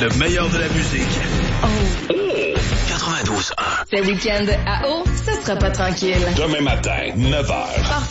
Le meilleur de la musique. Oh. 92.1. Ce week-end à Eau, ça sera pas tranquille. Demain matin, 9h.